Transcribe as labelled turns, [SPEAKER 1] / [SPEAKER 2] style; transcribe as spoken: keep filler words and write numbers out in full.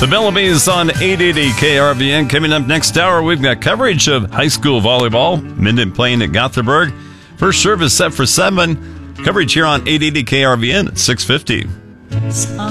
[SPEAKER 1] The Bellamy's on eight eighty K R V N. Coming up next hour, we've got coverage of high school volleyball. Minden playing at Gothenburg. First service set for seven. Coverage here on eight eighty K R V N at six fifty.